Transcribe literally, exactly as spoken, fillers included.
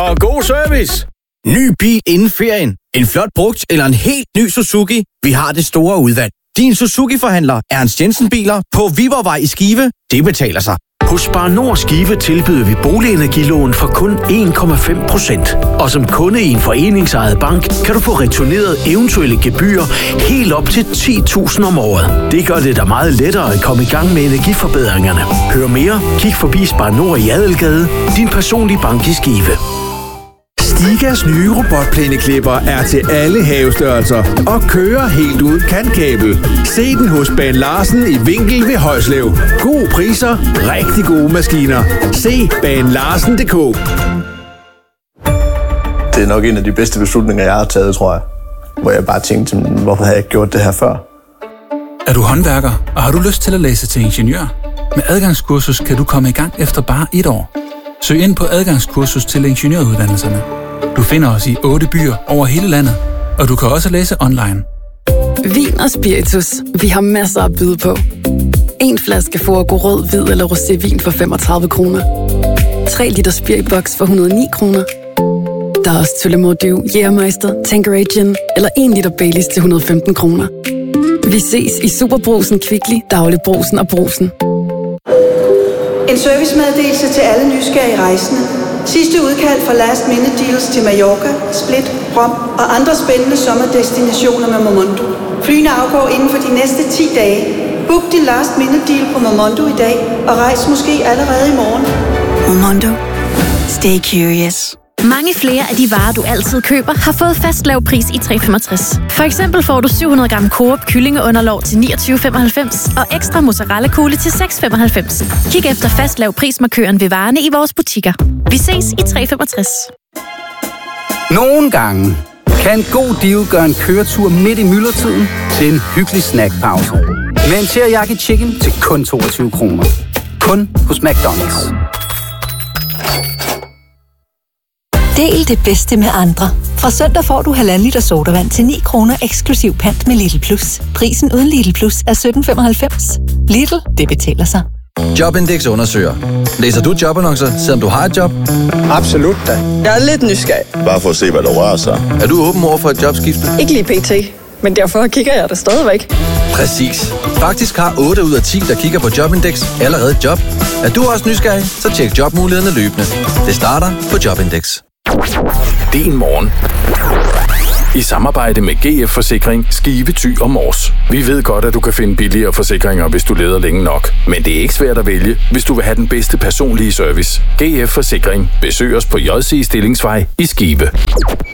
og god service. Ny bil inden ferien. En flot brugt eller en helt ny Suzuki? Vi har det store udvalg. Din Suzuki-forhandler Ernst Jensen Biler på Viborgvej i Skive. Det betaler sig. Hos Spar Nord Skive tilbyder vi boligenergilån for kun en komma fem procent. Og som kunde i en foreningsejet bank, kan du få returneret eventuelle gebyrer helt op til ti tusind om året. Det gør det da meget lettere at komme i gang med energiforbedringerne. Hør mere, kig forbi Spar Nord i Adelgade, din personlige bank i Skive. Stigas nye robotplæneklipper er til alle havestørrelser og kører helt uden kantkabel. Se den hos Baan Larsen i Vinkel ved Højslev. Gode priser, rigtig gode maskiner. Se baan larsen punktum d k. Det er nok en af de bedste beslutninger, jeg har taget, tror jeg. Hvor jeg bare tænkte, hvorfor havde jeg ikke gjort det her før? Er du håndværker, og har du lyst til at læse til ingeniør? Med adgangskursus kan du komme i gang efter bare et år. Søg ind på adgangskursus til ingeniøruddannelserne. Du finder os i otte byer over hele landet, og du kan også læse online. Vin og spiritus. Vi har masser at byde på. En flaske Forgo rød, hvid eller rosévin for femogtredive kroner. tre liter spiritbox for et hundrede og ni kroner. Der er også Tullemordiv, Jægermeister, Tanqueray Gin eller en liter Baileys til et hundrede og femten kroner. Vi ses i Superbrusen, Kvickly, Dagligbrusen og Brusen. En servicemeddelelse til alle nysgerrige rejsende. Sidste udkald fra Last Minute Deals til Mallorca, Split, Rom og andre spændende sommerdestinationer med Momondo. Flyene afgår inden for de næste ti dage. Book din Last Minute Deal på Momondo i dag og rejs måske allerede i morgen. Momondo. Stay curious. Mange flere af de varer, du altid køber, har fået fast lav pris i tre femogtres. For eksempel får du syv hundrede gram Coop kyllingeunderlov til niogtyve femoghalvfems og ekstra mozzarella kugle til seks femoghalvfems. Kig efter fast lav prismarkøren ved varerne i vores butikker. Vi ses i tre femogtres. Nogle gange kan en god deal gøre en køretur midt i myldretiden til en hyggelig snackpause. Med en teriyaki chicken til kun toogtyve kroner. Kun hos McDonald's. Del det bedste med andre. Fra søndag får du halvanden liter sodavand til ni kroner eksklusiv pant med Lidl Plus. Prisen uden Lidl Plus er sytten femoghalvfems. Lidl, det betaler sig. Jobindex undersøger. Læser du jobannoncer, selvom du har et job? Absolut da. Jeg er lidt nysgerrig. Bare for at se, hvad der rører sig. Er du åben over for et jobskifte? Ikke lige pt. Men derfor kigger jeg det stadigvæk. Præcis. Faktisk har otte ud af ti, der kigger på Jobindex, allerede et job. Er du også nysgerrig, så tjek jobmulighederne løbende. Det starter på Jobindex. Din morgen. I samarbejde med G F Forsikring, Skive, Thy og Mors. Vi ved godt, at du kan finde billigere forsikringer, hvis du leder længe nok. Men det er ikke svært at vælge, hvis du vil have den bedste personlige service. G F Forsikring. Besøg os på J C Stillingsvej i Skive.